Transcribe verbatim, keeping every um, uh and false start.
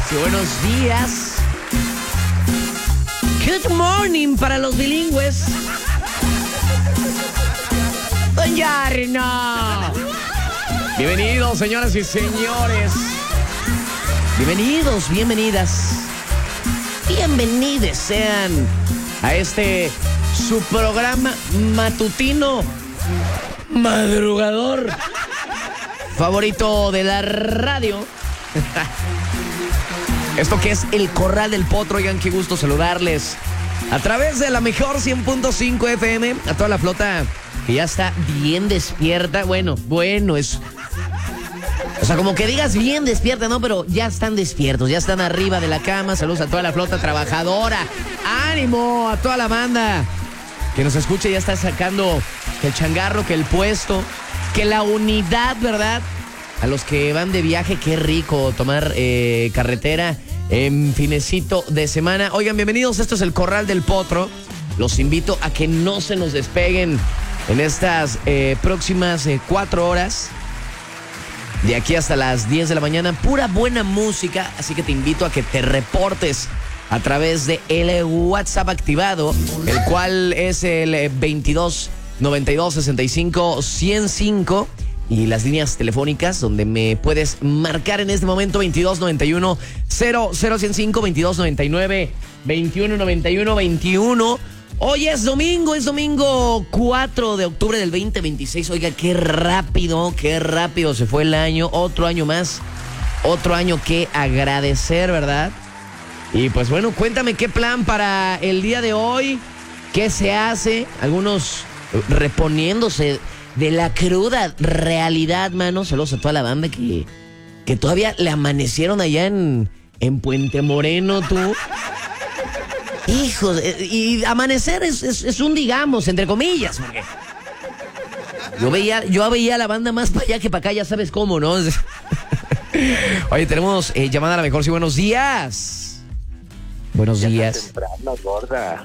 Sí, buenos días. Good morning para los bilingües. Buongiorno. Bienvenidos, señoras y señores. Bienvenidos, bienvenidas. Bienvenidos sean a este su programa matutino madrugador favorito de la radio. Esto que es el Corral del Potro. Oigan, qué gusto saludarles a través de la mejor cien punto cinco F M, a toda la flota que ya está bien despierta. Bueno, bueno, es... O sea, como que digas bien despierta, ¿no? Pero ya están despiertos, ya están arriba de la cama. Saludos a toda la flota trabajadora. ¡Ánimo! A toda la banda que nos escucha, ya está sacando que el changarro, que el puesto, que la unidad, ¿verdad? A los que van de viaje, qué rico tomar eh, carretera en finecito de semana. Oigan, bienvenidos, esto es el Corral del Potro. Los invito a que no se nos despeguen en estas eh, próximas eh, cuatro horas. De aquí hasta las diez de la mañana, pura buena música. Así que te invito a que te reportes a través de el WhatsApp activado, el cual es el veintidós noventa y dos sesenta y cinco ciento cinco. Y las líneas telefónicas donde me puedes marcar en este momento: veintidós noventa y uno cero cero ciento cinco, veintidós noventa y nueve veintiuno noventa y uno veintiuno. Hoy es domingo, es domingo cuatro de octubre del veinte veintiséis. Oiga, qué rápido, qué rápido se fue el año. Otro año más, otro año que agradecer, ¿verdad? Y pues bueno, cuéntame qué plan para el día de hoy. ¿Qué se hace? Algunos reponiéndose de la cruda realidad, mano. Saludos a toda la banda que, que todavía le amanecieron allá en, en Puente Moreno, tú. Hijos, y amanecer es, es, es un digamos, entre comillas, porque yo veía, yo veía a la banda más para allá que para acá, ya sabes cómo, ¿no? Oye, tenemos eh, llamada a la mejor, sí, buenos días. Buenos ya días. Temprano, gorda.